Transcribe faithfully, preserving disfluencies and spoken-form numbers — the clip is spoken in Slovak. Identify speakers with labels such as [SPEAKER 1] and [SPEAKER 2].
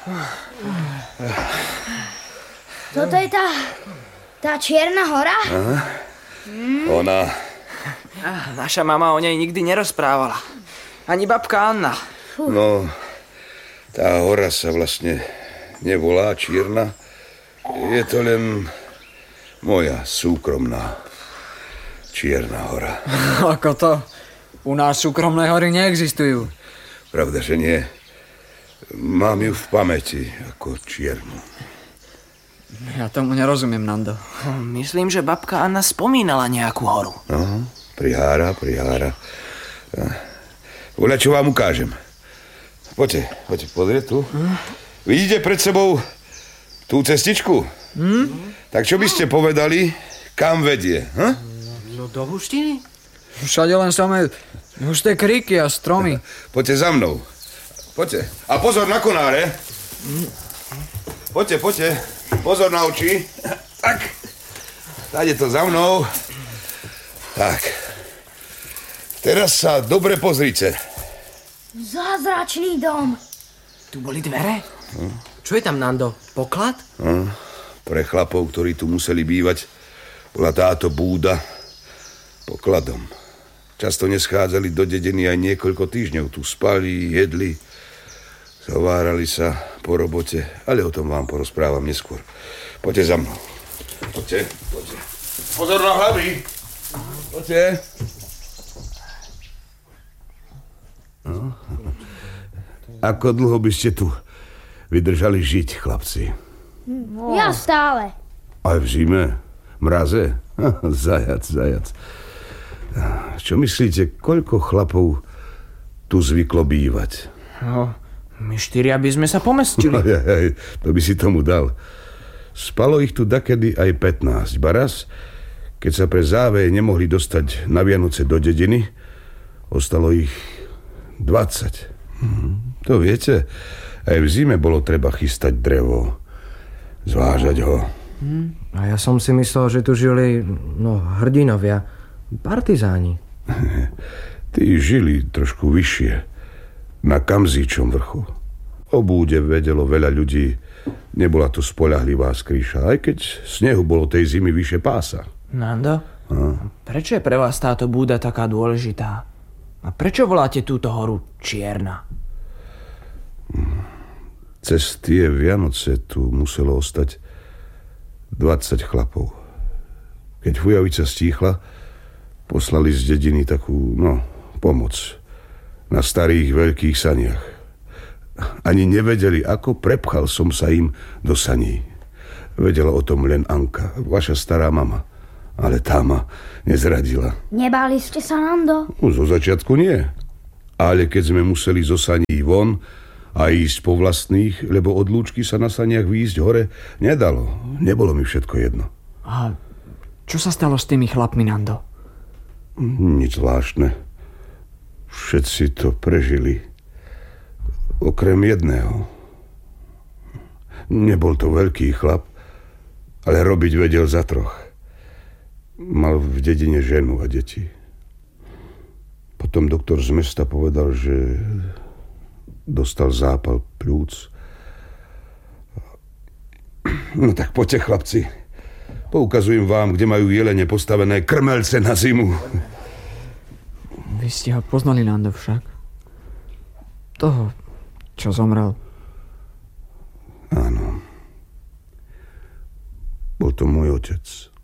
[SPEAKER 1] Toto je tá... tá Čierna hora?
[SPEAKER 2] Aha. Mm. Ona...
[SPEAKER 3] Naša mama o nej nikdy nerozprávala. Ani babka Anna.
[SPEAKER 2] Fuh. No, tá hora sa vlastne nevolá Čierna. Je to len moja súkromná Čierna hora.
[SPEAKER 3] Ako to? U nás súkromné hory neexistujú.
[SPEAKER 2] Pravda, že nie. Mám ju v pamäti ako čiernu.
[SPEAKER 3] Ja tomu nerozumiem, Nando. Myslím, že babka Anna spomínala nejakú horu.
[SPEAKER 2] No, prihára, prihára. Voľa, čo vám ukážem. Poďte, poďte, pozrieť tu. Hm? Vidíte pred sebou tú cestičku? Hm? Tak čo by ste povedali, kam vedie? Hm?
[SPEAKER 3] No do hustiny?
[SPEAKER 4] Všade len samé husté kríky a stromy.
[SPEAKER 2] Poďte za mnou. Poďte. A pozor na konáre. Poďte, poďte. Pozor na oči. Tak. Dáte to za mnou. Tak. Teraz sa dobre pozrite.
[SPEAKER 1] Zázračný dom.
[SPEAKER 3] Tu boli dvere? Hm. Čo je tam, Nando? Poklad?
[SPEAKER 2] Hm. Pre chlapov, ktorí tu museli bývať, bola táto búda pokladom. Často neschádzali do dediny aj niekoľko týždňov. Tu spali, jedli, zhovárali sa po robote, ale o tom vám porozprávam neskôr. Poďte za mnou. Poďte, poďte. Pozor na hlavy. Poďte. No. Ako dlho by ste tu vydržali žiť, chlapci?
[SPEAKER 1] No. Ja stále.
[SPEAKER 2] Aj v zime? Mraze? Zajac, zajac. Čo myslíte, koľko chlapov tu zvyklo bývať?
[SPEAKER 3] No, my štyria by sme sa pomestili.
[SPEAKER 2] No, aj, aj, to by si tomu dal. Spalo ich tu dakedy aj pätnásť. Baraz, keď sa pre závej nemohli dostať na Vianoce do dediny, ostalo ich dvadsať. Hm, to viete, aj v zime bolo treba chystať drevo, zvážať ho.
[SPEAKER 5] Hm, a ja som si myslel, že tu žili, no, hrdinovia, partizáni.
[SPEAKER 2] Tí žili trošku vyššie, na Kamzíčom vrchu. O búde vedelo veľa ľudí, nebola to spoľahlivá skrýša, aj keď snehu bolo tej zimy vyššie pása.
[SPEAKER 3] Nando, a? Prečo je pre vás táto búda taká dôležitá? A prečo voláte túto horu Čierna?
[SPEAKER 2] Cez tie Vianoce tu muselo ostať dvadsať chlapov. Keď Fujavica stíchla, poslali z dediny takú, no, pomoc na starých veľkých saniach. Ani nevedeli, ako prepchal som sa im do saní. Vedela o tom len Anka, vaša stará mama. Ale tá ma nezradila.
[SPEAKER 1] Nebáli ste sa, Nando?
[SPEAKER 2] No, zo začiatku nie. Ale keď sme museli zo saní von a ísť po vlastných, lebo od lúčky sa na saniach výjsť hore nedalo. Nebolo mi všetko jedno.
[SPEAKER 3] A čo sa stalo s tými chlapmi, Nando?
[SPEAKER 2] Nič zvláštne. Všetci to prežili. Okrem jedného. Nebol to veľký chlap, ale robiť vedel za troch. Mal v dedine ženu a deti. Potom doktor z mesta povedal, že dostal zápal pľúc. No tak poďte, chlapci. Poukazujem vám, kde majú jelene postavené krmelce na zimu.
[SPEAKER 4] Vy ste ho poznali, Nando, však? Toho, čo zomrel.
[SPEAKER 2] Áno. Bol to môj otec.